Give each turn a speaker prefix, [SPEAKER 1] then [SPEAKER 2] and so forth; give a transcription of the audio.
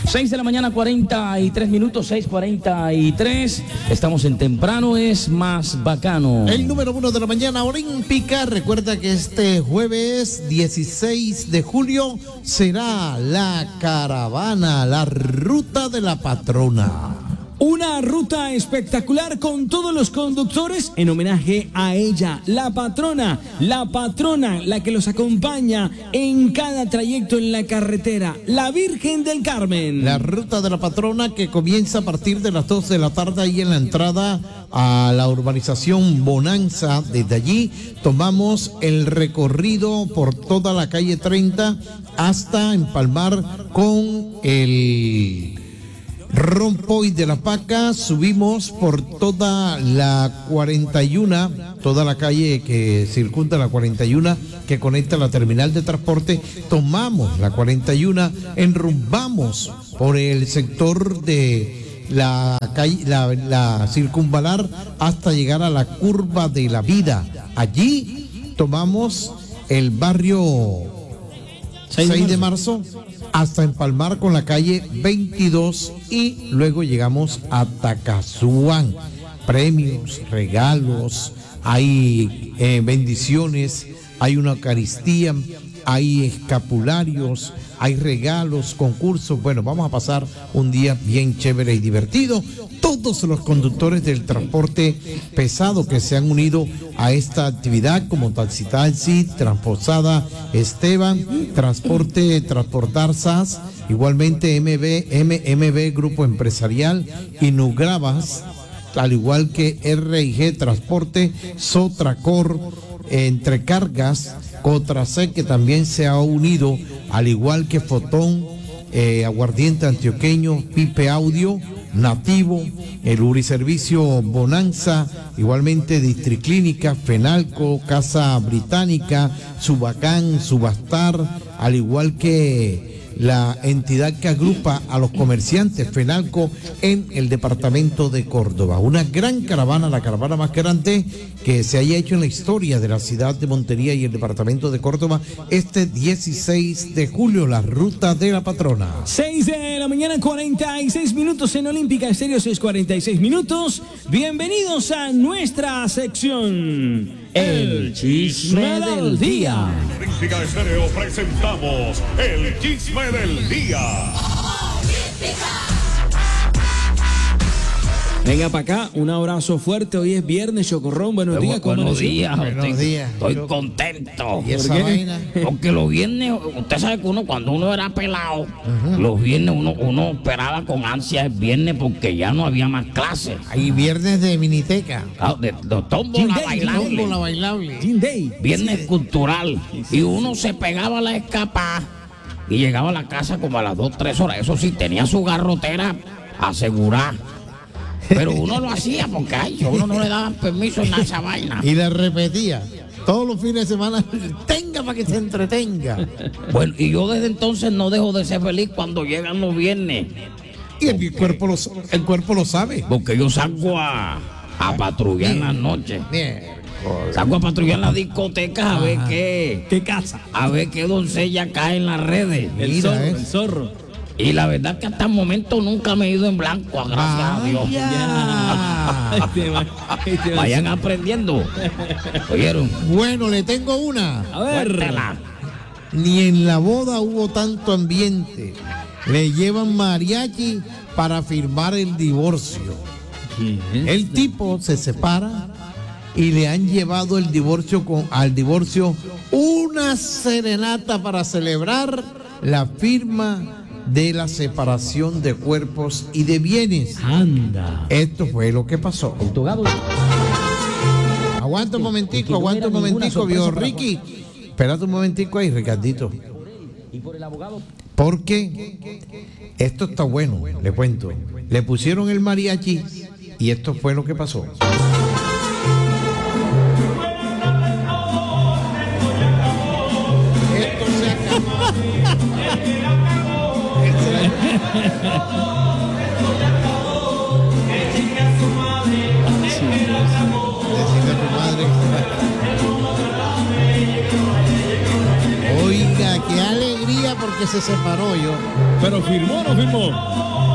[SPEAKER 1] 6 de la mañana, 43 minutos, 6:43. Estamos en Temprano es más bacano.
[SPEAKER 2] El número 1 de la mañana olímpica. Recuerda que este jueves 16 de julio será la caravana, la ruta de la patrona.
[SPEAKER 3] Una ruta espectacular con todos los conductores en homenaje a ella, la patrona, la que los acompaña en cada trayecto en la carretera, la Virgen del Carmen.
[SPEAKER 2] La ruta de la patrona que comienza a partir de las 2 de la tarde ahí en la entrada a la urbanización Bonanza. Desde allí tomamos el recorrido por toda la calle 30 hasta empalmar con el Rompoy de la Paca. Subimos por toda la 41, toda la calle que circunda la 41 que conecta la terminal de transporte. Tomamos la 41, enrumbamos por el sector de la calle, la circunvalar hasta llegar a la curva de la vida. Allí tomamos el barrio 6 de marzo hasta empalmar con la calle 22 y luego llegamos a Tacasuán. Premios, regalos, hay bendiciones, hay una Eucaristía, hay escapularios, hay regalos, concursos. Bueno, vamos a pasar un día bien chévere y divertido. Todos los conductores del transporte pesado que se han unido a esta actividad, como Taxi, Transposada Esteban, Transportar SAS, igualmente MB Grupo Empresarial y Nugravas, al igual que R&G Transporte, Sotracor, Entrecargas, Cotrasec, que también se ha unido, al igual que Fotón, Aguardiente Antioqueño, Pipe Audio, Nativo, el Uriservicio Bonanza, igualmente Districlínica, Fenalco, Casa Británica, Subacán, Subastar, al igual que la entidad que agrupa a los comerciantes Fenalco en el departamento de Córdoba. Una gran caravana, la caravana más grande que se haya hecho en la historia de la ciudad de Montería y el departamento de Córdoba, este 16 de julio, la ruta de la patrona.
[SPEAKER 3] 6 de la mañana, 46 minutos en Olímpica Estéreo, 6:46 minutos. Bienvenidos a nuestra sección, El Chisme del Día.
[SPEAKER 4] Olímpica Estéreo presentamos El Chisme del Día.
[SPEAKER 3] Venga para acá, un abrazo fuerte. Hoy es viernes, Chocorrón. Buenos días.
[SPEAKER 1] Buenos días.
[SPEAKER 2] Buenos días.
[SPEAKER 1] Estoy contento.
[SPEAKER 2] ¿Y esa vaina?
[SPEAKER 1] Porque los viernes, usted sabe que cuando uno era pelado, los viernes uno esperaba con ansia el viernes porque ya no había más clases.
[SPEAKER 2] Hay viernes de miniteca.
[SPEAKER 1] De tómbola bailable. Viernes cultural. Y uno se pegaba a la escapada y llegaba a la casa como a las 2, 3 horas. Eso sí, tenía su garrotera asegurada. Pero uno lo hacía porque a uno no le daban permiso en esa vaina.
[SPEAKER 2] Y la repetía todos los fines de semana. Tenga para que se entretenga.
[SPEAKER 1] Bueno, y yo desde entonces no dejo de ser feliz cuando llegan los viernes.
[SPEAKER 2] Y el cuerpo lo sabe.
[SPEAKER 1] Porque yo salgo a patrullar en las noches. Salgo a patrullar en las discotecas a ver
[SPEAKER 3] ¿Qué casa?
[SPEAKER 1] a ver qué doncella cae en las redes.
[SPEAKER 3] El zorro.
[SPEAKER 1] Y la verdad que hasta el momento nunca me he ido en blanco, gracias a Dios. Vayan aprendiendo. ¿Oyeron?
[SPEAKER 2] Bueno, le tengo una.
[SPEAKER 3] A ver.
[SPEAKER 1] Cuéntela.
[SPEAKER 2] Ni en la boda hubo tanto ambiente. Le llevan mariachi para firmar el divorcio. El tipo se separa y le han llevado al divorcio una serenata para celebrar la firma de la separación de cuerpos y de bienes.
[SPEAKER 3] Anda.
[SPEAKER 2] Esto fue lo que pasó. Aguanta un momentico, viejo Ricky. Espérate un momentico ahí, Ricardito. Porque esto está bueno, le cuento. Le pusieron el mariachi y esto fue lo que pasó. Esto se acabó. Decirle a tu madre. Oiga, qué alegría, porque que se separó yo.
[SPEAKER 3] Pero firmó o no firmó.